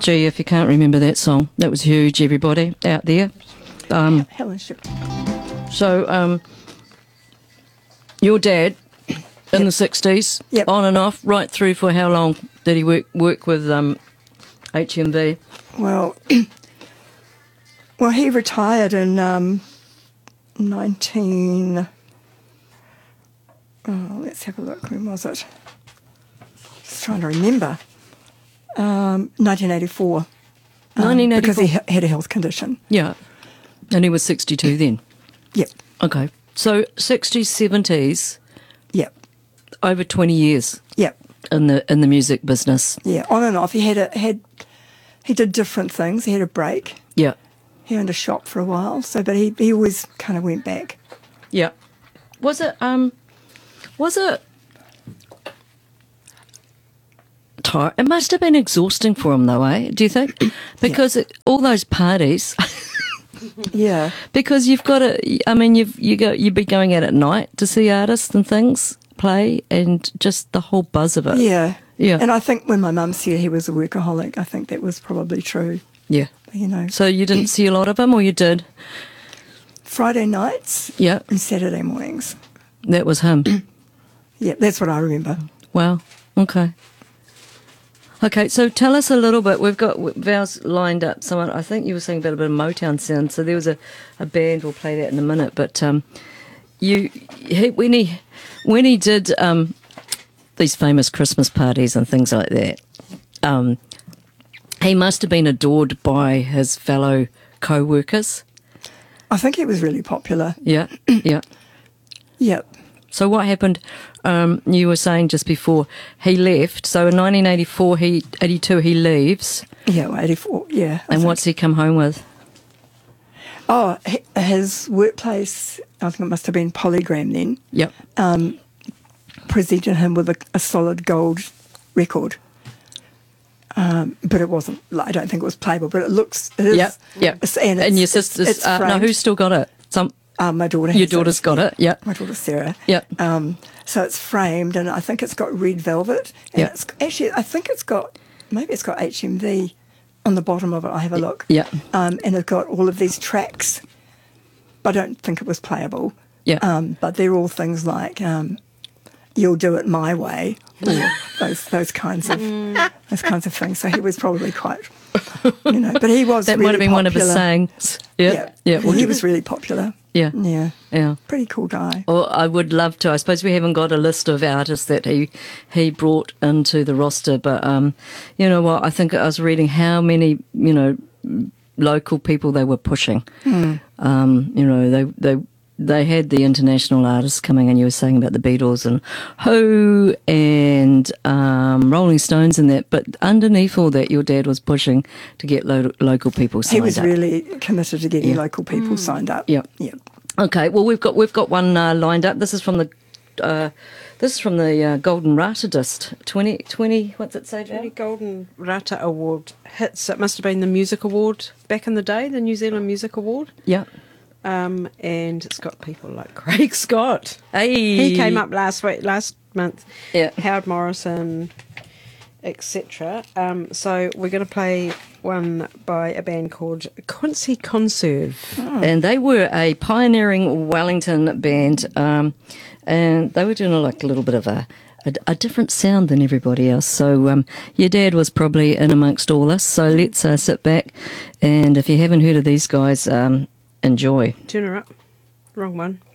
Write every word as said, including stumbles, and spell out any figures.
Gee, if you can't remember that song, that was huge, everybody out there. Um, Helen Ship. so, um, your dad in Yep. the sixties, Yep. on and off, right through for how long did he work work with um, H M V? Well, well, he retired in um, nineteen. Oh, let's have a look. When was it? Just trying to remember. Um, nineteen eighty-four. Um, nineteen eighty-four. Because he ha- had a health condition. Yeah. And he was sixty-two then. Yep. Okay. So sixties, seventies, Yep. over twenty years Yep. in the in the music business. Yeah. On and off. He had a had. He did different things. He had a break. Yeah. He owned a shop for a while. So, but he he always kind of went back. Yeah. Was it um was it ti- it must have been exhausting for him though, eh? Do you think? Because it, all those parties Yeah. because you've got to I mean you've you go you'd be going out at night to see artists and things play and just the whole buzz of it. Yeah. Yeah. And I think when my mum said he was a workaholic, I think that was probably true. Yeah. You know, So you didn't see a lot of him or you did? Friday nights Yeah. and Saturday mornings. That was him. Yeah, that's what I remember. Wow. Okay. Okay, so tell us a little bit. We've got Val's lined up. Someone, I think you were saying about a bit of Motown sound. So there was a, a band. We'll play that in a minute. But um, you, he, when he when he did um, these famous Christmas parties and things like that, um, he must have been adored by his fellow co-workers. I think he was really popular. Yeah, yeah. Yep. So what happened? Um, you were saying just before he left. So in nineteen eighty-four, he eighty-two he leaves, Yeah, well, eighty-four, yeah. I and think. what's he come home with? Oh, he- his workplace, I think it must have been Polygram then, Yep. um, presented him with a, a solid gold record. Um, but it wasn't, like, I don't think it was playable, but it looks, it is. Yep. Yep. It's- and, And it's, your it's- sister's it's uh, no, framed. who's still got it? Some Uh, my daughter your has daughter's it. got it. Yep. My daughter Sarah. Yep. Um, so it's framed, and I think it's got red velvet. And Yep. it's actually, I think it's got maybe it's got H M V on the bottom of it. I have a look. Yep. Um, and it's got all of these tracks. I don't think it was playable. Yep. Um, but they're all things like um, "You'll Do It My Way," or those those kinds of those kinds of things. So he was probably quite, you know, but he was That really might have been popular. one of his sayings. Yeah. Yeah, Yeah. Well, he was really popular. Yeah. Yeah, Yeah. pretty cool guy. Well, I would love to. I suppose we haven't got a list of artists that he he brought into the roster, but um, you know what? I think I was reading how many you know local people they were pushing. Mm. Um, you know, they they they had the international artists coming, and you were saying about the Beatles and Who and um, Rolling Stones and that. But underneath all that, your dad was pushing to get lo- local people signed He was up. really committed to getting Yeah. local people signed up. Yeah. Yeah. Okay, well we've got we've got one uh, lined up. This is from the uh, this is from the uh, Golden Rata Disc twenty twenty. What's it say, The Val? Golden Rata Award hits. It must have been the music award back in the day, the New Zealand Music Award. Yeah. Um, and it's got people like Craig Scott. Hey, He came up last week, last month. Yeah. Howard Morrison, et cetera. Um, so we're going to play one by a band called Quincy Conserve. and they were a pioneering Wellington band, um, and they were doing a, like a little bit of a. A, a different sound than everybody else. So um, your dad was probably in amongst all this. So let's uh, sit back, and if you haven't heard of these guys, um, enjoy. Turn her up. Wrong one.